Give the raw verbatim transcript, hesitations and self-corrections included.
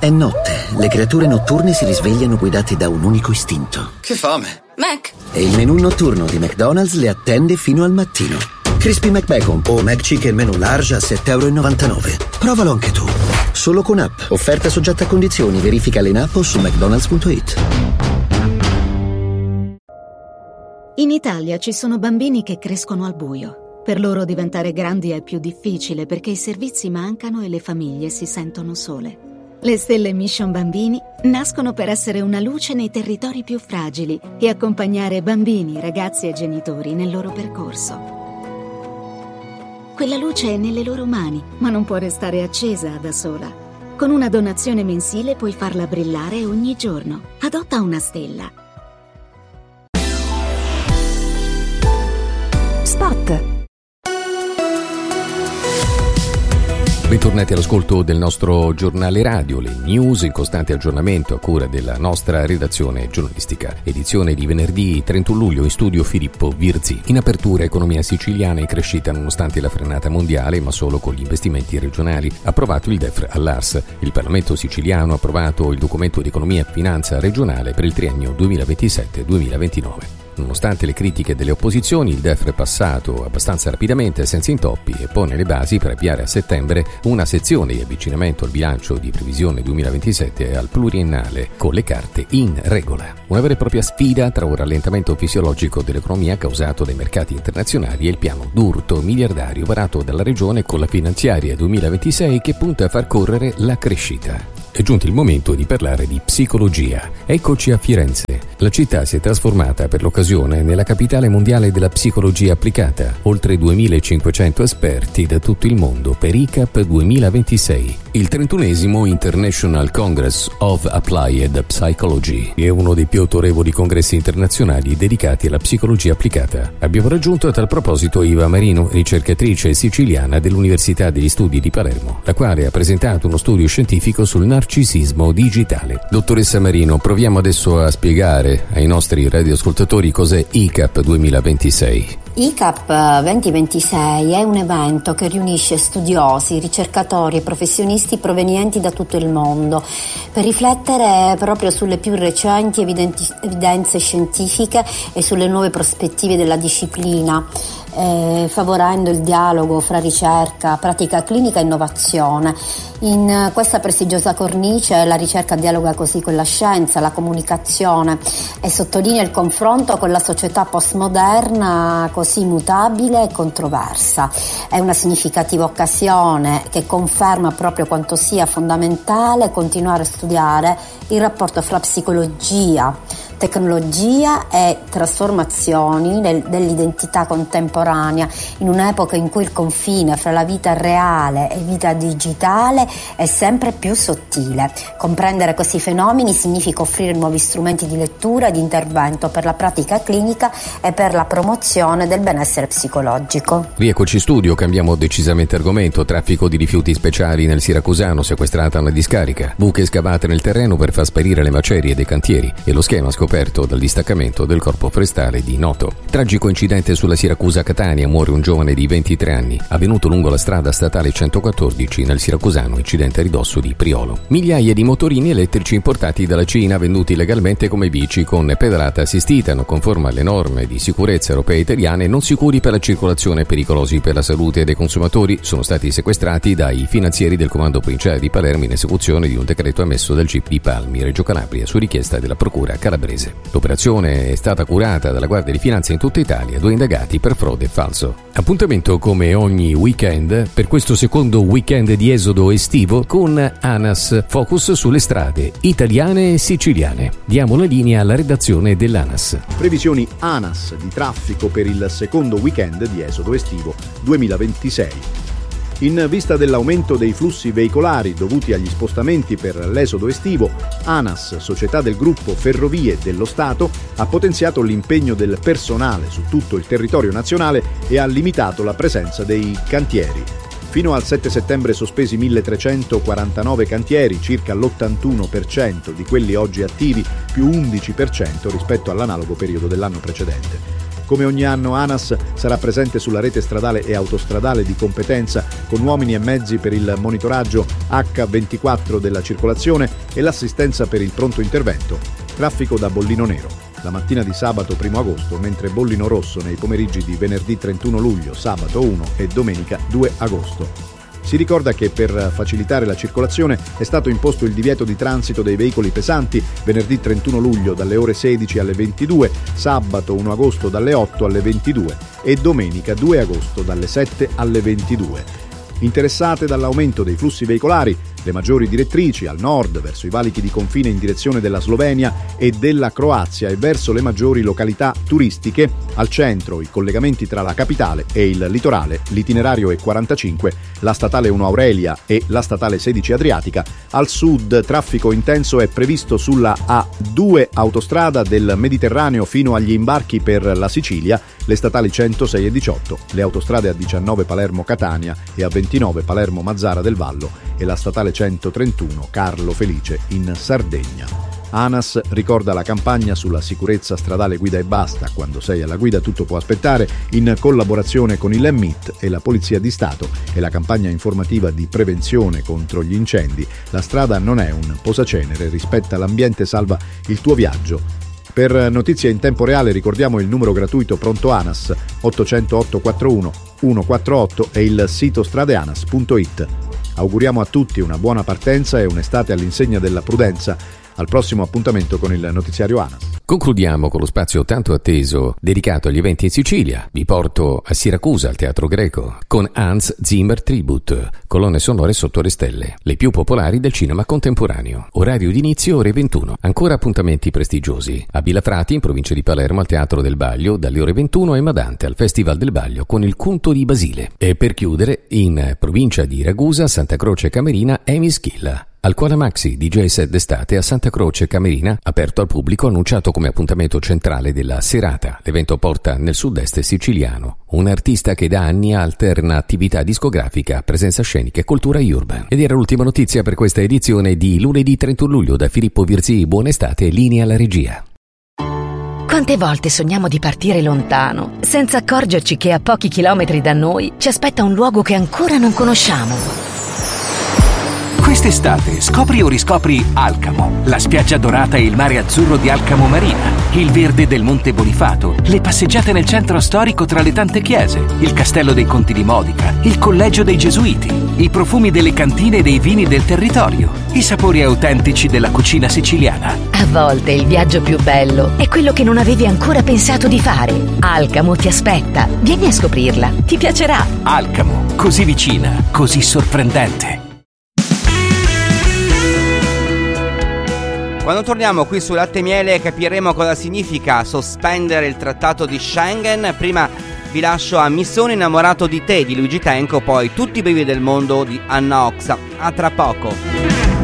È notte. Le creature notturne si risvegliano guidate da un unico istinto. Che fame! Mac! E il menù notturno di McDonald's le attende fino al mattino. Crispy McBacon o McChicken menù large a sette e novantanove euro. Provalo anche tu. Solo con app. Offerta soggetta a condizioni. Verifica in app o su mcdonalds punto it. In Italia ci sono bambini che crescono al buio. Per loro diventare grandi è più difficile perché i servizi mancano e le famiglie si sentono sole. Le stelle Mission Bambini nascono per essere una luce nei territori più fragili e accompagnare bambini, ragazzi e genitori nel loro percorso. Quella luce è nelle loro mani, ma non può restare accesa da sola. Con una donazione mensile puoi farla brillare ogni giorno. Adotta una stella. Spot. Bentornati all'ascolto del nostro giornale radio, le news in costante aggiornamento a cura della nostra redazione giornalistica. Edizione di venerdì trentuno luglio, in studio Filippo Virzi. In apertura, economia siciliana in crescita nonostante la frenata mondiale, ma solo con gli investimenti regionali. Approvato il D E F all'A R S. Il Parlamento siciliano ha approvato il documento di economia e finanza regionale per il triennio duemilaventisette duemilaventinove. Nonostante le critiche delle opposizioni, il D E F è passato abbastanza rapidamente, senza intoppi, e pone le basi per avviare a settembre una sezione di avvicinamento al bilancio di previsione duemilaventisette e al pluriennale con le carte in regola. Una vera e propria sfida tra un rallentamento fisiologico dell'economia causato dai mercati internazionali e il piano d'urto miliardario varato dalla Regione con la finanziaria duemilaventisei che punta a far correre la crescita. È giunto il momento di parlare di psicologia. Eccoci a Firenze. La città si è trasformata per l'occasione nella capitale mondiale della psicologia applicata. Oltre duemilacinquecento esperti da tutto il mondo per I C A P duemilaventisei. Il trentunesimo International Congress of Applied Psychology è uno dei più autorevoli congressi internazionali dedicati alla psicologia applicata. Abbiamo raggiunto a tal proposito Iva Marino, ricercatrice siciliana dell'Università degli Studi di Palermo, la quale ha presentato uno studio scientifico sul narcisismo digitale. Dottoressa Marino, proviamo adesso a spiegare ai nostri radioascoltatori cos'è I C A P duemilaventisei. I C A P duemilaventisei è un evento che riunisce studiosi, ricercatori e professionisti provenienti da tutto il mondo per riflettere proprio sulle più recenti evidenti, evidenze scientifiche e sulle nuove prospettive della disciplina, eh, favorendo il dialogo fra ricerca, pratica clinica e innovazione. In questa prestigiosa cornice la ricerca dialoga così con la scienza, la comunicazione e sottolinea il confronto con la società postmoderna così mutabile e controversa. È una significativa occasione che conferma proprio quanto sia fondamentale continuare a studiare il rapporto fra psicologia, tecnologia e trasformazioni del, dell'identità contemporanea in un'epoca in cui il confine fra la vita reale e vita digitale è sempre più sottile. Comprendere questi fenomeni significa offrire nuovi strumenti di lettura e di intervento per la pratica clinica e per la promozione del benessere psicologico. Rieccoci in studio, cambiamo decisamente argomento. Traffico di rifiuti speciali nel Siracusano, sequestrata una discarica, buche scavate nel terreno per far sparire le macerie dei cantieri e lo schema scoperto dal distaccamento del corpo forestale di Noto. Tragico incidente sulla Siracusa-Catania, muore un giovane di ventitré anni, avvenuto lungo la strada statale centoquattordici nel Siracusano, incidente a ridosso di Priolo. Migliaia di motorini elettrici importati dalla Cina, venduti legalmente come bici con pedalata assistita, non conforme alle norme di sicurezza europee e italiane, non sicuri per la circolazione e pericolosi per la salute dei consumatori, sono stati sequestrati dai finanzieri del Comando Provinciale di Palermo in esecuzione di un decreto emesso dal G I P di Palmi, Reggio Calabria, su richiesta della Procura calabrese. L'operazione è stata curata dalla Guardia di Finanza in tutta Italia, due indagati per frode e falso. Appuntamento come ogni weekend per questo secondo weekend di esodo estivo con ANAS, focus sulle strade italiane e siciliane. Diamo la linea alla redazione dell'ANAS. Previsioni ANAS di traffico per il secondo weekend di esodo estivo duemilaventisei. In vista dell'aumento dei flussi veicolari dovuti agli spostamenti per l'esodo estivo, ANAS, società del gruppo Ferrovie dello Stato, ha potenziato l'impegno del personale su tutto il territorio nazionale e ha limitato la presenza dei cantieri. Fino al sette settembre sospesi milletrecentoquarantanove cantieri, circa l'ottantuno per cento di quelli oggi attivi, più undici per cento rispetto all'analogo periodo dell'anno precedente. Come ogni anno ANAS sarà presente sulla rete stradale e autostradale di competenza con uomini e mezzi per il monitoraggio acca ventiquattro della circolazione e l'assistenza per il pronto intervento. Traffico da bollino nero. La mattina di sabato primo agosto, mentre bollino rosso nei pomeriggi di venerdì trentuno luglio, sabato uno e domenica due agosto. Si ricorda che per facilitare la circolazione è stato imposto il divieto di transito dei veicoli pesanti venerdì trentuno luglio dalle ore sedici alle ventidue, sabato primo agosto dalle otto alle ventidue e domenica due agosto dalle sette alle ventidue. Interessate dall'aumento dei flussi veicolari, le maggiori direttrici al nord verso i valichi di confine in direzione della Slovenia e della Croazia e verso le maggiori località turistiche, al centro i collegamenti tra la capitale e il litorale, l'itinerario E quarantacinque, la statale uno Aurelia e la statale sedici Adriatica, al sud traffico intenso è previsto sulla A due autostrada del Mediterraneo fino agli imbarchi per la Sicilia, le statali centosei e diciotto, le autostrade A diciannove Palermo-Catania e A ventinove Palermo-Mazzara del Vallo e la statale centotrentuno Carlo Felice in Sardegna. ANAS ricorda la campagna sulla sicurezza stradale Guida e Basta, quando sei alla guida tutto può aspettare, in collaborazione con il M I T e la Polizia di Stato, e la campagna informativa di prevenzione contro gli incendi. La strada non è un posacenere, rispetta l'ambiente, salva il tuo viaggio. Per notizie in tempo reale ricordiamo il numero gratuito Pronto ANAS ottocento ottocentoquarantuno centoquarantotto e il sito stradeanas punto it. Auguriamo a tutti una buona partenza e un'estate all'insegna della prudenza. Al prossimo appuntamento con il notiziario ANAS. Concludiamo con lo spazio tanto atteso dedicato agli eventi in Sicilia. Vi porto a Siracusa, al Teatro Greco, con Hans Zimmer Tribute, colonne sonore sotto le stelle, le più popolari del cinema contemporaneo. Orario di inizio ore ventuno. Ancora appuntamenti prestigiosi. A Vilafrati, in provincia di Palermo, al Teatro del Baglio, dalle ore ventuno, e Madante, al Festival del Baglio, con il Cunto di Basile. E per chiudere, in provincia di Ragusa, Santa Croce Camerina, Emischilla. Al Koala Maxi D J set d'estate a Santa Croce Camerina, aperto al pubblico, annunciato come appuntamento centrale della serata. L'evento porta nel sud-est siciliano un artista che da anni alterna attività discografica, presenza scenica e cultura urban. Ed era l'ultima notizia per questa edizione di lunedì trentuno luglio. Da Filippo Virzì, buona estate, linea alla regia. Quante volte sogniamo di partire lontano, senza accorgerci che a pochi chilometri da noi ci aspetta un luogo che ancora non conosciamo. Quest'estate scopri o riscopri Alcamo, la spiaggia dorata e il mare azzurro di Alcamo Marina, il verde del Monte Bonifato, le passeggiate nel centro storico tra le tante chiese, il castello dei Conti di Modica, il collegio dei Gesuiti, i profumi delle cantine e dei vini del territorio, i sapori autentici della cucina siciliana. A volte il viaggio più bello è quello che non avevi ancora pensato di fare. Alcamo ti aspetta, vieni a scoprirla, ti piacerà. Alcamo, così vicina, così sorprendente. Quando torniamo qui su Latte e Miele capiremo cosa significa sospendere il trattato di Schengen. Prima vi lascio a Mi sono innamorato di te di Luigi Tenco, poi Tutti i bevi del mondo di Anna Oxa. A tra poco.